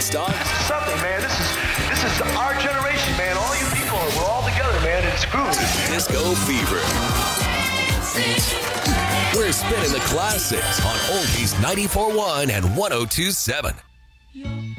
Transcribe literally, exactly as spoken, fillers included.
hits, dog. This is something, man. This is this is our generation, man. All you people, we're all together, man. It's groovy. Disco Fever. We're spinning the classics on Oldies ninety-four point one and one oh two point seven.